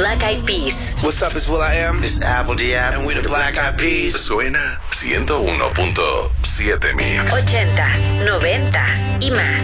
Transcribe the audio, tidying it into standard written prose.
Black Eyed Peas. What's up, it's will.i.am. This is Apple G.A.P. And we're the Black Eyed Peas. Suena 101.7 Mix. 80s, 90s y más.